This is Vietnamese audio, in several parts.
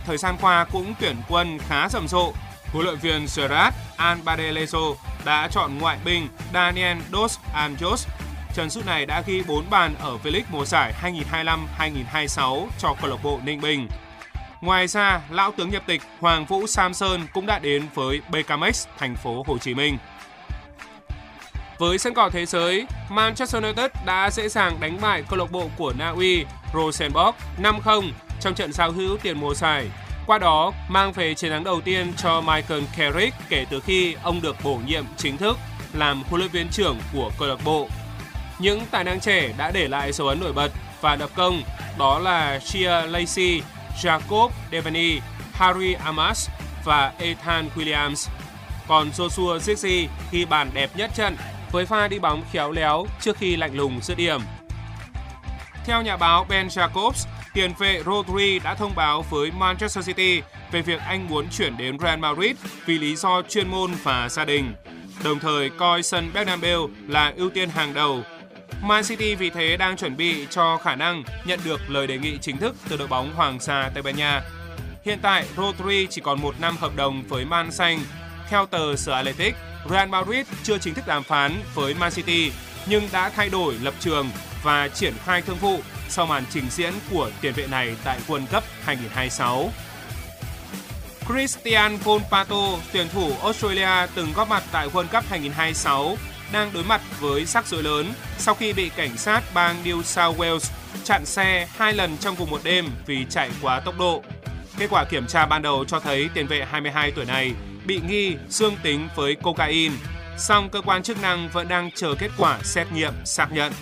thời gian qua cũng tuyển quân khá rầm rộ. Huấn luyện viên Gerard Albadelezo đã chọn ngoại binh Daniel Dos Anjos. Chân sút này đã ghi 4 bàn ở V-League mùa giải 2025-2026 cho câu lạc bộ Ninh Bình. Ngoài ra, lão tướng nhập tịch Hoàng Vũ Samson cũng đã đến với BKMX thành phố Hồ Chí Minh. Với sân cỏ thế giới, Manchester United đã dễ dàng đánh bại câu lạc bộ của Na Uy Rosenborg 5-0 trong trận giao hữu tiền mùa giải. Qua đó, mang về chiến thắng đầu tiên cho Michael Carrick kể từ khi ông được bổ nhiệm chính thức làm huấn luyện viên trưởng của câu lạc bộ. Những tài năng trẻ đã để lại dấu ấn nổi bật và lập công, đó là Shea Lacey, Jacob Devaney, Harry Amas và Ethan Williams. Còn Joshua Zirkzee ghi bàn đẹp nhất trận với pha đi bóng khéo léo trước khi lạnh lùng dứt điểm. Theo nhà báo Ben Jacobs, tiền vệ Rodri đã thông báo với Manchester City về việc anh muốn chuyển đến Real Madrid vì lý do chuyên môn và gia đình, đồng thời coi sân Bernabeu là ưu tiên hàng đầu. Man City vì thế đang chuẩn bị cho khả năng nhận được lời đề nghị chính thức từ đội bóng Hoàng gia Tây Ban Nha. Hiện tại, Rodri chỉ còn 1 năm hợp đồng với Man Xanh. Theo tờ The Athletic, Real Madrid chưa chính thức đàm phán với Man City nhưng đã thay đổi lập trường và triển khai thương vụ sau màn trình diễn của tiền vệ này tại World Cup 2026. Christian Volpato, tuyển thủ Australia từng góp mặt tại World Cup 2026, đang đối mặt với rắc rối lớn sau khi bị cảnh sát bang New South Wales chặn xe 2 lần trong cùng một đêm vì chạy quá tốc độ. Kết quả kiểm tra ban đầu cho thấy tiền vệ 22 tuổi này bị nghi dương tính với cocaine, song cơ quan chức năng vẫn đang chờ kết quả xét nghiệm xác nhận.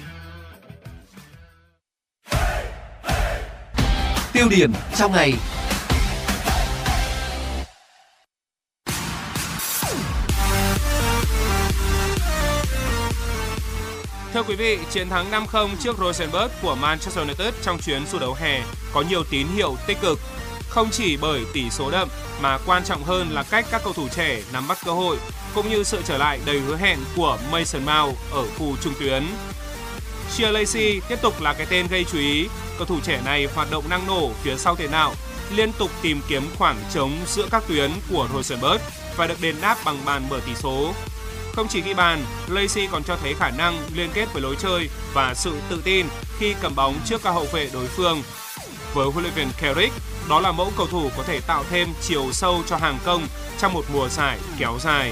Tiêu điểm trong ngày. Thưa quý vị, chiến thắng 5-0 trước Rosenborg của Manchester United trong chuyến du đấu hè có nhiều tín hiệu tích cực. Không chỉ bởi tỷ số đậm mà quan trọng hơn là cách các cầu thủ trẻ nắm bắt cơ hội cũng như sự trở lại đầy hứa hẹn của Mason Mount ở khu trung tuyến. Shea Lacey tiếp tục là cái tên gây chú ý. Cầu thủ trẻ này hoạt động năng nổ phía sau tiền đạo, liên tục tìm kiếm khoảng trống giữa các tuyến của Rosenborg và được đền đáp bằng bàn mở tỷ số. Không chỉ ghi bàn, Lacey còn cho thấy khả năng liên kết với lối chơi và sự tự tin khi cầm bóng trước các hậu vệ đối phương. Với huấn luyện viên Carrick, đó là mẫu cầu thủ có thể tạo thêm chiều sâu cho hàng công trong một mùa giải kéo dài.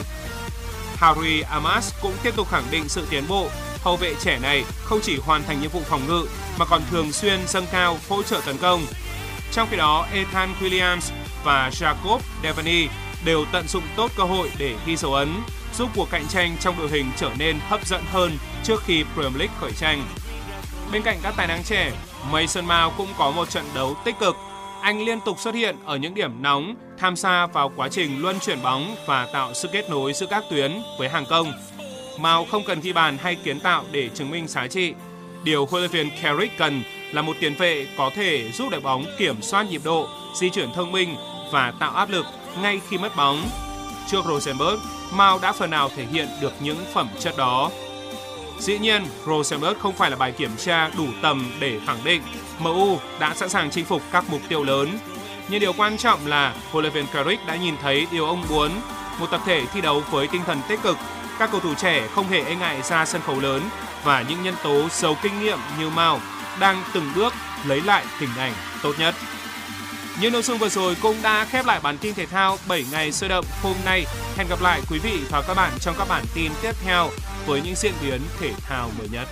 Harry Amas cũng tiếp tục khẳng định sự tiến bộ. Hậu vệ trẻ này không chỉ hoàn thành nhiệm vụ phòng ngự mà còn thường xuyên dâng cao hỗ trợ tấn công. Trong khi đó, Ethan Williams và Jacob Devaney đều tận dụng tốt cơ hội để ghi dấu ấn, giúp cuộc cạnh tranh trong đội hình trở nên hấp dẫn hơn trước khi Premier League khởi tranh. Bên cạnh các tài năng trẻ, Mason Mount cũng có một trận đấu tích cực. Anh liên tục xuất hiện ở những điểm nóng, tham gia vào quá trình luân chuyển bóng và tạo sự kết nối giữa các tuyến với hàng công. Mount không cần ghi bàn hay kiến tạo để chứng minh giá trị. Điều huấn luyện viên Carrick cần là một tiền vệ có thể giúp đội bóng kiểm soát nhịp độ, di chuyển thông minh và tạo áp lực ngay khi mất bóng. Trước Rosenborg, Mount đã phần nào thể hiện được những phẩm chất đó. Dĩ nhiên, Rosenborg không phải là bài kiểm tra đủ tầm để khẳng định MU đã sẵn sàng chinh phục các mục tiêu lớn. Nhưng điều quan trọng là huấn luyện viên Carrick đã nhìn thấy điều ông muốn, một tập thể thi đấu với tinh thần tích cực. Các cầu thủ trẻ không hề e ngại ra sân khấu lớn và những nhân tố giàu kinh nghiệm như Mount đang từng bước lấy lại hình ảnh tốt nhất. Những nội dung vừa rồi cũng đã khép lại bản tin thể thao 7 ngày sôi động hôm nay. Hẹn gặp lại quý vị và các bạn trong các bản tin tiếp theo với những diễn biến thể thao mới nhất.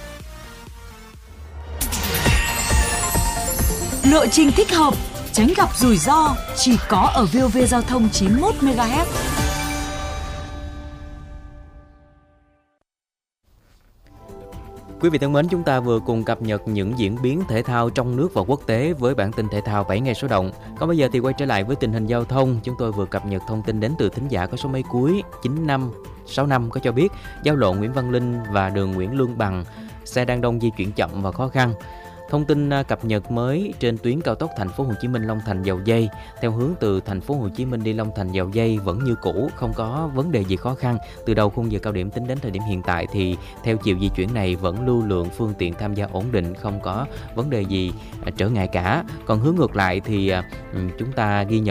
Lộ trình thích hợp, tránh gặp rủi ro chỉ có ở VOV Giao thông 91 MHz. Quý vị thân mến, chúng ta vừa cùng cập nhật những diễn biến thể thao trong nước và quốc tế với bản tin thể thao 7 ngày số động. Còn bây giờ thì quay trở lại với tình hình giao thông. Chúng tôi vừa cập nhật thông tin đến từ thính giả có số máy cuối 9565 có cho biết giao lộ Nguyễn Văn Linh và đường Nguyễn Lương Bằng xe đang đông di chuyển chậm và khó khăn. Thông tin cập nhật mới trên tuyến cao tốc Thành phố Hồ Chí Minh Long Thành Dầu Giây theo hướng từ Thành phố Hồ Chí Minh đi Long Thành Dầu Giây vẫn như cũ, không có vấn đề gì khó khăn. Từ đầu khung giờ cao điểm tính đến thời điểm hiện tại thì theo chiều di chuyển này vẫn lưu lượng phương tiện tham gia ổn định, không có vấn đề gì trở ngại cả. Còn hướng ngược lại thì chúng ta ghi nhận